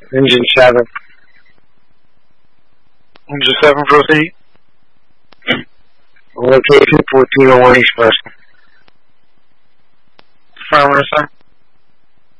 Engine 7. Engine 7, proceed. Location 1401 East Preston. Affirmative, sir.